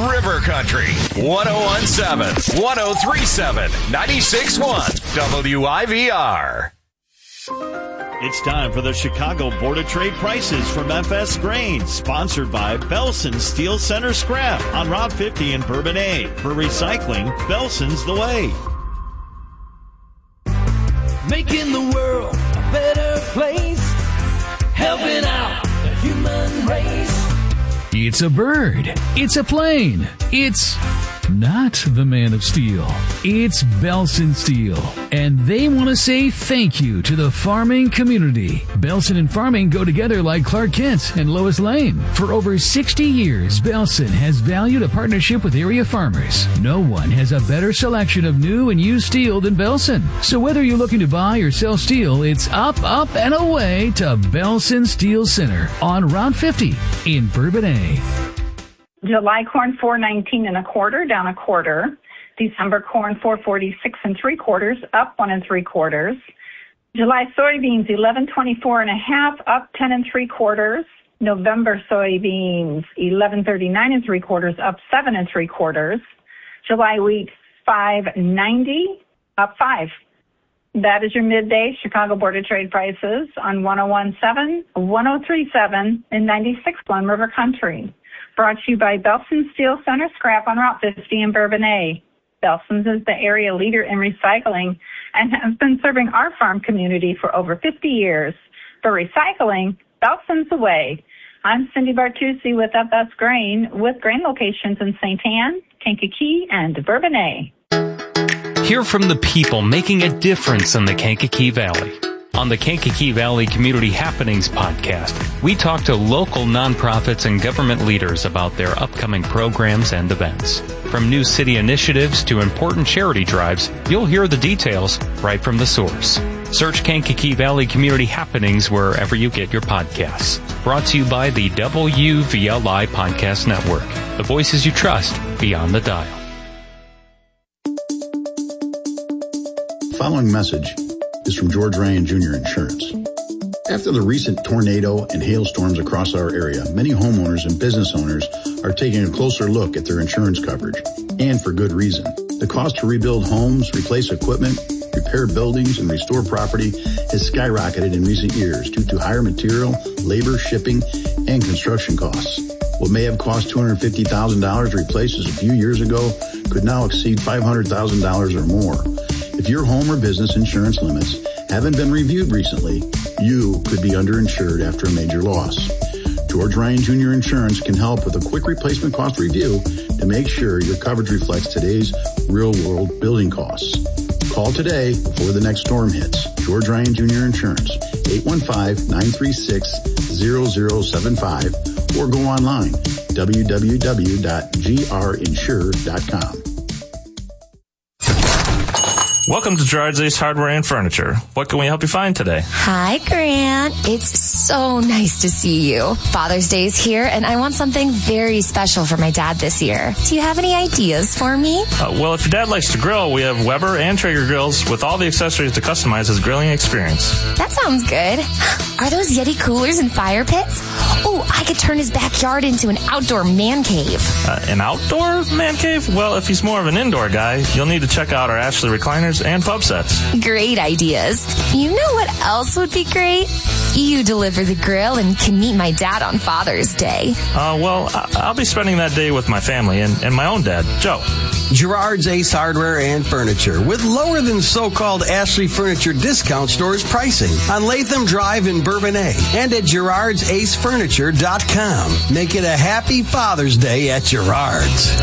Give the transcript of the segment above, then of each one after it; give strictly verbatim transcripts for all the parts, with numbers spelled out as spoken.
River Country, one oh one seven, one oh three seven, ninety-six one, W I V R. It's time for the Chicago Board of Trade prices from F S Grain, sponsored by Belson Steel Center Scrap on Route fifty in Bourbonnais. For recycling, Belson's the way. Making the world a better place, helping out the human race. It's a bird. It's a plane. It's not the Man of Steel. It's Belson Steel. And they want to say thank you to the farming community. Belson and farming go together like Clark Kent and Lois Lane. For over sixty years, Belson has valued a partnership with area farmers. No one has a better selection of new and used steel than Belson. So whether you're looking to buy or sell steel, it's up, up, and away to Belson Steel Center on Route fifty in Bourbonnais. July corn four nineteen and a quarter, down a quarter. December corn four forty-six and three quarters, up one and three quarters. July soybeans eleven twenty-four and a half, up ten and three quarters. November soybeans eleven thirty-nine and three quarters, up seven and three quarters. July wheat five ninety, up five. That is your midday Chicago Board of Trade prices on one oh one seven, one oh three seven, and ninety-six one River Country. Brought to you by Belson Steel Center Scrap on Route fifty in Bourbonnais. Belson's is the area leader in recycling and has been serving our farm community for over fifty years. For recycling, Belson's the way. I'm Cindy Bartucci with F S Grain, with grain locations in Saint Anne, Kankakee, and Bourbonnais. Hear from the people making a difference in the Kankakee Valley. On the Kankakee Valley Community Happenings podcast, we talk to local nonprofits and government leaders about their upcoming programs and events. From new city initiatives to important charity drives, you'll hear the details right from the source. Search Kankakee Valley Community Happenings wherever you get your podcasts. Brought to you by the W V L I Podcast Network. The voices you trust beyond the dial. Following message is from George Ryan Junior Insurance. After the recent tornado and hailstorms across our area, many homeowners and business owners are taking a closer look at their insurance coverage, and for good reason. The cost to rebuild homes, replace equipment, repair buildings, and restore property has skyrocketed in recent years due to higher material, labor, shipping, and construction costs. What may have cost two hundred fifty thousand dollars to replace just a few years ago could now exceed five hundred thousand dollars or more. If your home or business insurance limits haven't been reviewed recently, you could be underinsured after a major loss. George Ryan Junior Insurance can help with a quick replacement cost review to make sure your coverage reflects today's real-world building costs. Call today before the next storm hits. George Ryan Junior Insurance, eight one five, nine three six, zero zero seven five, or go online, w w w dot g r insure dot com. Welcome to Gerard's Ace Hardware and Furniture. What can we help you find today? Hi, Grant. It's so nice to see you. Father's Day is here, and I want something very special for my dad this year. Do you have any ideas for me? Uh, well, if your dad likes to grill, we have Weber and Traeger grills with all the accessories to customize his grilling experience. That sounds good. Are those Yeti coolers and fire pits? Oh, I could turn his backyard into an outdoor man cave. Uh, an outdoor man cave? Well, if he's more of an indoor guy, you'll need to check out our Ashley recliners and pub sets. Great ideas. You know what else would be great? You deliver the grill and can meet my dad on Father's Day. Uh, well, I'll be spending that day with my family and, and my own dad, Joe. Gerard's Ace Hardware and Furniture with lower than so-called Ashley Furniture discount stores pricing on Latham Drive in Bourbonnais and at gerards ace furniture dot com. Make it a happy Father's Day at Gerard's.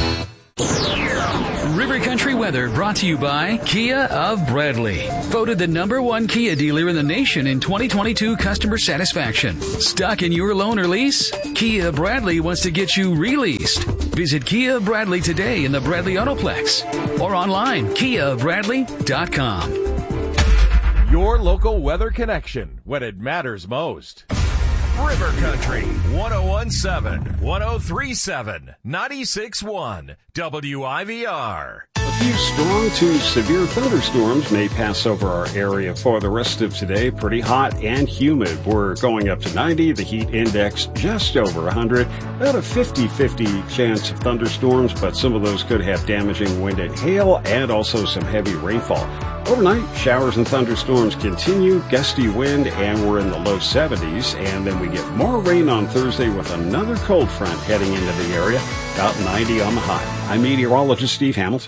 River Country weather brought to you by Kia of Bradley. Voted the number one Kia dealer in the nation in twenty twenty-two customer satisfaction. Stuck in your loan or lease? Kia Bradley wants to get you released. Visit Kia Bradley today in the Bradley Autoplex or online, kia bradley dot com. Your local weather connection when it matters most. River Country, one oh one seven, one oh three seven, ninety-six one, W I V R. few strong to severe thunderstorms may pass over our area for the rest of today. Pretty hot and humid. We're going up to ninety. The heat index just over one hundred. About a fifty-fifty chance of thunderstorms, but some of those could have damaging wind and hail and also some heavy rainfall. Overnight, showers and thunderstorms continue, gusty wind, and we're in the low seventies. And then we get more rain on Thursday with another cold front heading into the area, about ninety on the high. I'm meteorologist Steve Hamilton.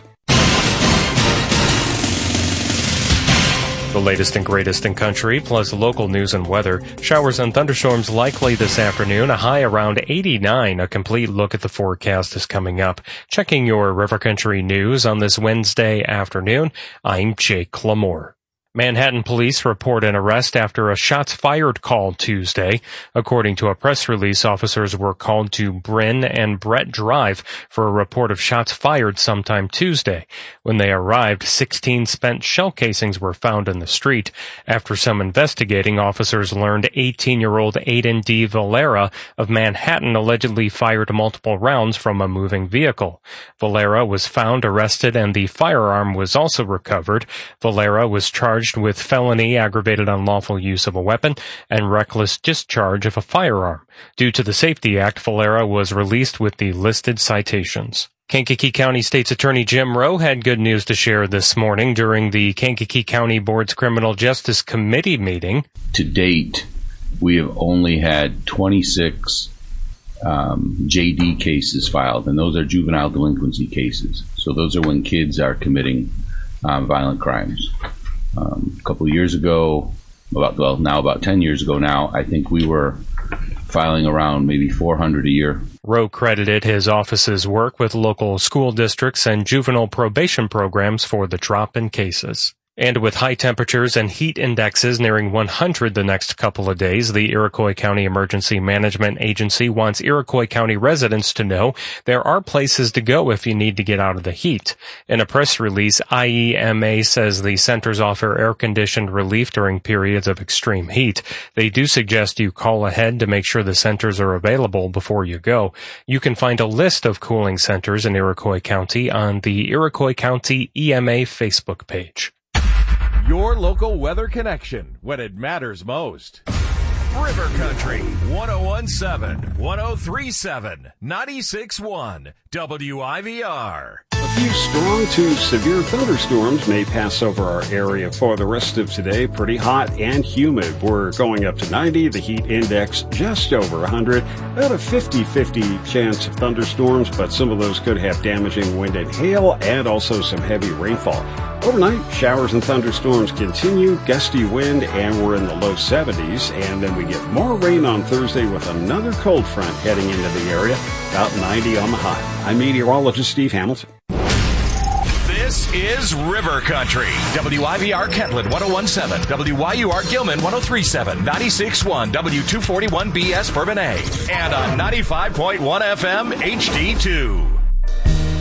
The latest and greatest in country, plus local news and weather. Showers and thunderstorms likely this afternoon, a high around eighty-nine. A complete look at the forecast is coming up. Checking your River Country news on this Wednesday afternoon, I'm Jake Lamore. Manhattan police report an arrest after a shots fired call Tuesday. According to a press release, officers were called to Bryn and Brett Drive for a report of shots fired sometime Tuesday. When they arrived, sixteen spent shell casings were found in the street. After some investigating, officers learned eighteen-year-old Aiden D. Valera of Manhattan allegedly fired multiple rounds from a moving vehicle. Valera was found, arrested, and the firearm was also recovered. Valera was charged with felony, aggravated unlawful use of a weapon, and reckless discharge of a firearm. Due to the Safety Act, Valera was released with the listed citations. Kankakee County State's Attorney Jim Rowe had good news to share this morning during the Kankakee County Board's Criminal Justice Committee meeting. To date, we have only had twenty-six um, J D cases filed, and those are juvenile delinquency cases. So those are when kids are committing um, violent crimes. Um, a couple of years ago, about well now about ten years ago now, I think we were filing around maybe four hundred a year. Rowe credited his office's work with local school districts and juvenile probation programs for the drop in cases. And with high temperatures and heat indexes nearing one hundred the next couple of days, the Iroquois County Emergency Management Agency wants Iroquois County residents to know there are places to go if you need to get out of the heat. In a press release, I E M A says the centers offer air-conditioned relief during periods of extreme heat. They do suggest you call ahead to make sure the centers are available before you go. You can find a list of cooling centers in Iroquois County on the Iroquois County E M A Facebook page. Your local weather connection when it matters most. River Country, one oh one point seven, one oh three point seven, ninety-six point one, W I V R. A few strong to severe thunderstorms may pass over our area for the rest of today. Pretty hot and humid. We're going up to ninety. The heat index just over one hundred. About a fifty-fifty chance of thunderstorms, but some of those could have damaging wind and hail and also some heavy rainfall. Overnight, showers and thunderstorms continue, gusty wind, and we're in the low seventies. And then we get more rain on Thursday with another cold front heading into the area, about ninety on the high. I'm meteorologist Steve Hamilton. This is River Country. W I V R Kentland one oh one point seven, W Y U R Gilman one oh three point seven, ninety-six point one, W two forty-one B S Bourbonnais, and on ninety-five point one F M H D two.